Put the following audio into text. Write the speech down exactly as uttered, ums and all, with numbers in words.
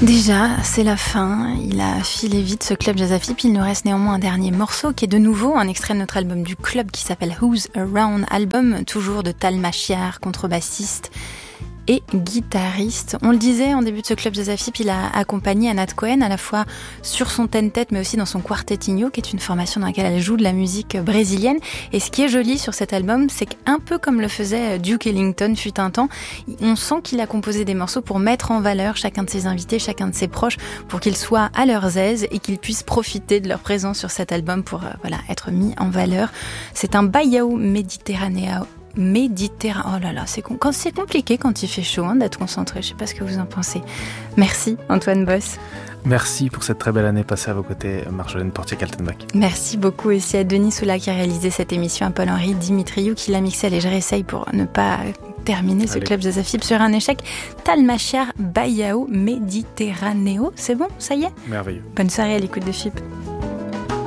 Déjà, c'est la fin. Il a filé vite ce club Jazz à Fipp. Il nous reste néanmoins un dernier morceau qui est de nouveau un extrait de notre album du club qui s'appelle Who's Around Album, toujours de Tal Machiar, contrebassiste et guitariste. On le disait en début de ce club Jazz à Fipp, il a accompagné Anat Cohen à la fois sur son ten-tête mais aussi dans son quartetinho, qui est une formation dans laquelle elle joue de la musique brésilienne. Et ce qui est joli sur cet album, c'est qu'un peu comme le faisait Duke Ellington fut un temps, on sent qu'il a composé des morceaux pour mettre en valeur chacun de ses invités, chacun de ses proches, pour qu'ils soient à leurs aises et qu'ils puissent profiter de leur présence sur cet album pour euh, voilà, être mis en valeur. C'est un Baião méditerranéen. Méditerranée. Oh là là, c'est, con... quand c'est compliqué quand il fait chaud hein, d'être concentré. Je sais pas ce que vous en pensez. Merci Antoine Boss. Merci pour cette très belle année passée à vos côtés, Marjolaine Portier-Kaltenbach. Merci beaucoup aussi à Denis Soula qui a réalisé cette émission, à Paul-Henri Dimitriou qui l'a mixé. Allez, je réessaye pour ne pas terminer ce Allez. Club Jazz à Fipp sur un échec. Tal Machiar, Baião Méditerranéo. C'est bon, ça y est ? Merveilleux. Bonne soirée à l'écoute de Fipp.